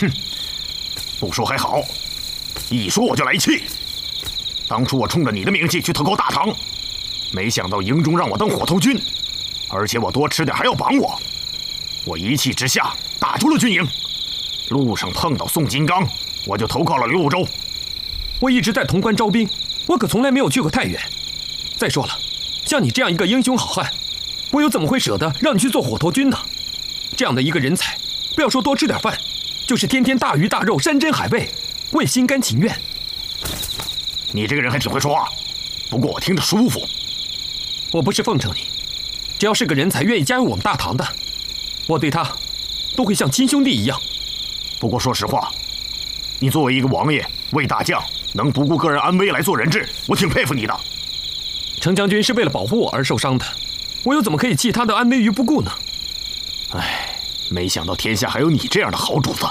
不说还好，一说我就来气。当初我冲着你的名气去投靠大唐，没想到营中让我当火头军，而且我多吃点还要绑我。我一气之下打出了军营，路上碰到宋金刚，我就投靠了刘武周。 我一直在潼关招兵，我可从来没有去过太原。再说了，像你这样一个英雄好汉，我又怎么会舍得让你去做火头军呢？这样的一个人才，不要说多吃点饭，就是天天大鱼大肉、山珍海味，我也心甘情愿。 你这个人还挺会说话，不过我听着舒服。 我不是奉承你，只要是个人才愿意加入我们大唐的，我对他都会像亲兄弟一样。 不过说实话，你作为一个王爷、魏大将，能不顾个人安危来做人质，我挺佩服你的。 程将军是为了保护我而受伤的，我又怎么可以弃他的安危于不顾呢？ 唉，没想到天下还有你这样的好主子。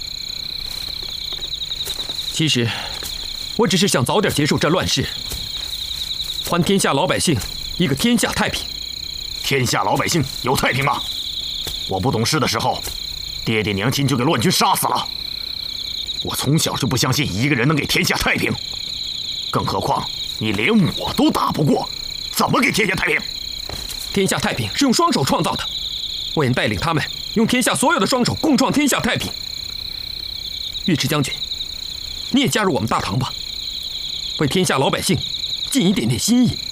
其实，我只是想早点结束这乱世，还天下老百姓一个天下太平。 天下老百姓有太平吗？我不懂事的时候，爹爹娘亲就给乱军杀死了。我从小就不相信一个人能给天下太平，更何况你连我都打不过，怎么给天下太平？ 天下太平是用双手创造的，我愿带领他们用天下所有的双手共创天下太平。尉迟将军，你也加入我们大唐吧，为天下老百姓尽一点点心意。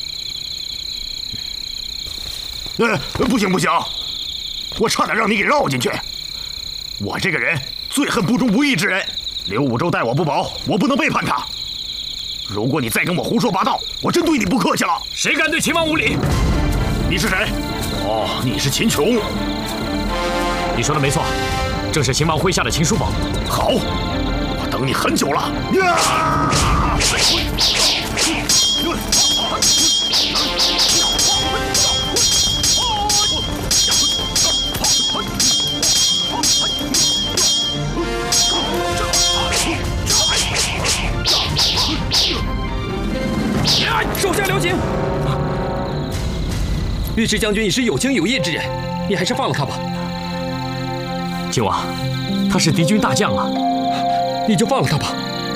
不行不行，我差点让你给绕进去。我这个人最恨不忠不义之人，刘武周待我不薄，我不能背叛他。如果你再跟我胡说八道，我真对你不客气了。 谁敢对秦王无礼？ 你是谁？哦，你是秦琼。 你说的没错，正是秦王麾下的秦叔宝。 好，我等你很久了。 手下留情！尉迟将军已是有情有义之人，你还是放了他吧。 秦王，他是敌军大将啊， 你就放了他吧。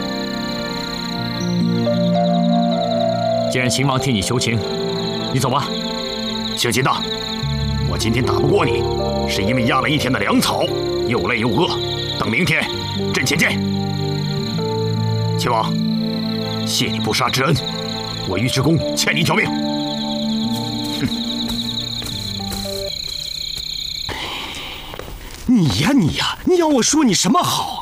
既然秦王替你求情，你走吧。 姓秦的，我今天打不过你，是因为压了一天的粮草，又累又饿。等明天阵前见。秦王，谢你不杀之恩，我尉迟恭欠你一条命。 你呀，你要我说你什么好？